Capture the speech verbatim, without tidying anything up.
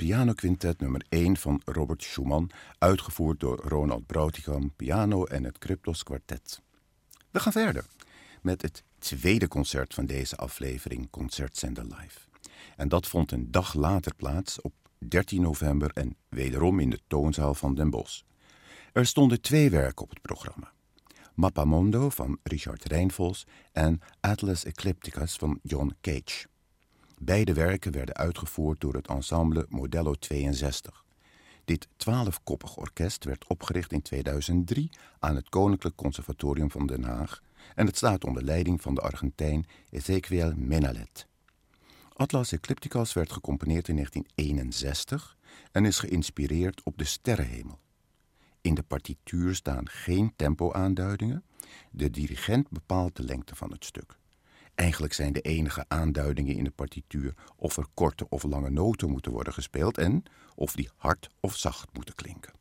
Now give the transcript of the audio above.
pianoquintet nummer één van Robert Schumann, uitgevoerd door Ronald Brautigam, piano en het Kryptos Kwartet. We gaan verder met het tweede concert van deze aflevering Concertzender Live. En dat vond een dag later plaats op dertien november en wederom in de toonzaal van Den Bosch. Er stonden twee werken op het programma. Mappamondo van Richard Reinvols en Atlas Eclipticus van John Cage. Beide werken werden uitgevoerd door het ensemble Modello tweeënzestig. Dit twaalfkoppig orkest werd opgericht in tweeduizend drie aan het Koninklijk Conservatorium van Den Haag en het staat onder leiding van de Argentijn Ezequiel Menalet. Atlas Eclipticus werd gecomponeerd in negentien eenenzestig en is geïnspireerd op de sterrenhemel. In de partituur staan geen tempo-aanduidingen. De dirigent bepaalt de lengte van het stuk. Eigenlijk zijn de enige aanduidingen in de partituur of er korte of lange noten moeten worden gespeeld en of die hard of zacht moeten klinken.